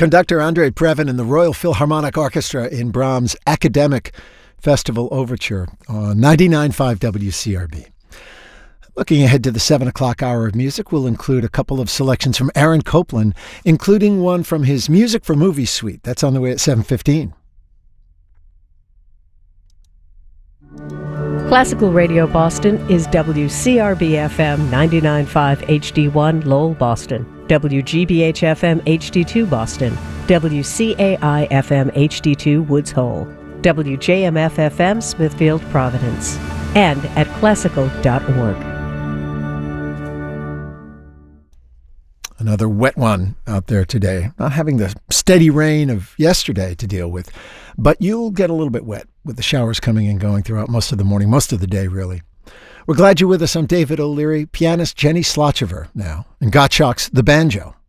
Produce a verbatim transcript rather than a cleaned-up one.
Conductor Andre Previn and the Royal Philharmonic Orchestra in Brahms' Academic Festival Overture on ninety-nine point five W C R B. Looking ahead to the seven o'clock hour of music, we'll include a couple of selections from Aaron Copland, including one from his Music for Movies suite. That's on the way at seven fifteen. Classical Radio Boston is W C R B F M ninety-nine point five H D one Lowell, Boston, W G B H F M H D two Boston, W C A I F M H D two Woods Hole, W J M F F M Smithfield, Providence, and at classical dot org. Another wet one out there today. Not having the steady rain of yesterday to deal with, but you'll get a little bit wet with the showers coming and going throughout most of the morning, most of the day, really. We're glad you're with us. I'm David O'Leary, pianist Jenny Slochever now, and Gottschalk's The Banjo.